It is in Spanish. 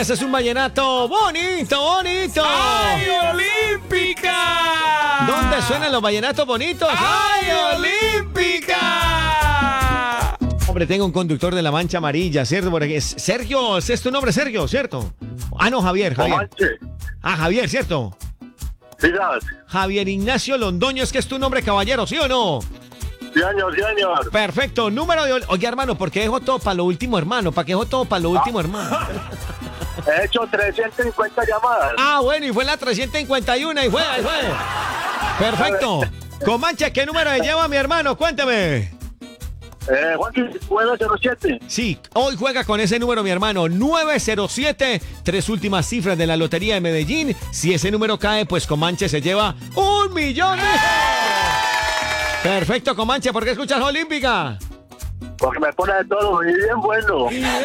viernes es un vallenato bonito, bonito. ¡Ay, Olímpica! ¿Dónde suenan los vallenatos bonitos? ¡Ay, Olímpica! Hombre, tengo un conductor de la Mancha Amarilla, ¿cierto? Por aquí. Sergio, ¿es tu nombre, Sergio, cierto? Ah, no, Javier. Comanche. Ah, Javier, ¿cierto? Sí, sabes. Javier Ignacio Londoño, es que es tu nombre, caballero, ¿sí o no? Sí, señor. Perfecto, número de... Oye, hermano, ¿por qué dejó todo para lo último, hermano? ¿Para qué dejó todo para lo último, hermano? He hecho 350 llamadas. Ah, bueno, y fue la 351 y fue. Perfecto. Comanche, ¿qué número lleva mi hermano? Cuéntame. Juan, 907. Sí, hoy juega con ese número mi hermano, 907, 3 últimas cifras de la Lotería de Medellín. Si ese número cae, pues Comanche se lleva 1 millón. Perfecto, Comanche, ¿por qué escuchas Olímpica? Porque me pone de todo y bien bueno.